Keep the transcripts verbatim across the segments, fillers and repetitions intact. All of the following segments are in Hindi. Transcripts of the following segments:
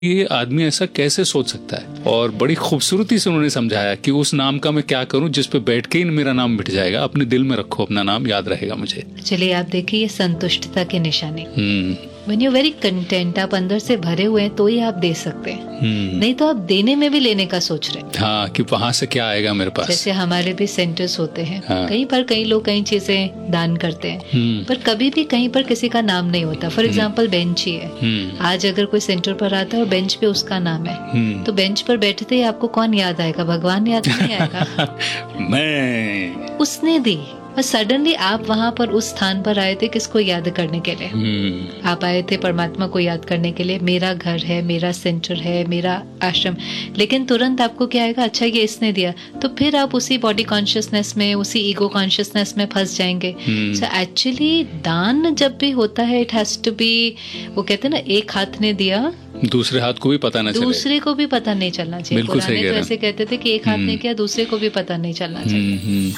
ये आदमी ऐसा कैसे सोच सकता है। और बड़ी खूबसूरती से उन्होंने समझाया कि उस नाम का मैं क्या करूं जिस पे बैठ के ही मेरा नाम मिट जाएगा। अपने दिल में रखो, अपना नाम याद रहेगा मुझे। चलिए आप देखिए, ये संतुष्टता की निशानी। When you're very content, आप अंदर से भरे हुए हैं तो ही आप दे सकते हैं, नहीं तो आप देने में भी लेने का सोच रहे हैं। हाँ, कि वहां से क्या आएगा मेरे पास। जैसे हमारे भी सेंटर्स होते हैं, हाँ। कहीं पर कई लोग कई चीजें दान करते हैं, पर कभी भी कहीं पर किसी का नाम नहीं होता। फॉर एग्जाम्पल बेंच ही है, आज अगर कोई सेंटर पर आता है और बेंच पे उसका नाम है, तो बेंच पर बैठते ही आपको कौन याद आएगा? भगवान याद नहीं आएगा। मैं उसने दी, और सडनली आप वहाँ पर उस स्थान पर आए थे किसको याद करने के लिए? आप आए थे परमात्मा को याद करने के लिए। मेरा घर है, मेरा सेंटर है, मेरा आश्रम। लेकिन तुरंत आपको क्या आएगा? अच्छा ये इसने दिया, तो फिर आप उसी बॉडी कॉन्शियसनेस में, उसी ईगो कॉन्शियसनेस में फंस जाएंगे। सो एक्चुअली दान जब भी होता है, इट हैज टू बी, वो कहते हैं ना, एक हाथ ने दिया दूसरे हाथ को भी पता न चले, दूसरे को भी पता नहीं चलना चाहिए। पुराने तो ऐसे कहते थे कि एक हाथ ने किया, दूसरे को भी पता नहीं चलना चाहिए।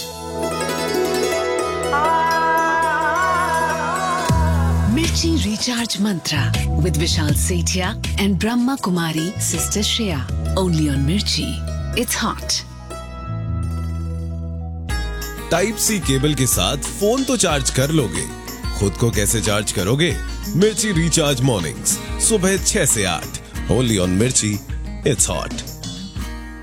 Mirchi Recharge Mantra with Vishal Sethia and Brahma Kumari Sister Shreya. Only on Mirchi. It's hot. Type C cable के साथ फोन तो चार्ज कर लोगे, खुद को कैसे चार्ज करोगे? मिर्ची रिचार्ज मॉर्निंग्स सुबह छह से आठ। Only on Mirchi. It's hot.